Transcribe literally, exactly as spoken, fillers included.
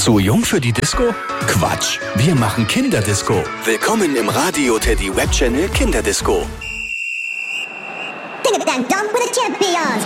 Zu jung für die Disco? Quatsch, wir machen Kinderdisco. Willkommen im Radio Teddy Web Channel Kinderdisco. Ding-a-dang-dong with the champions.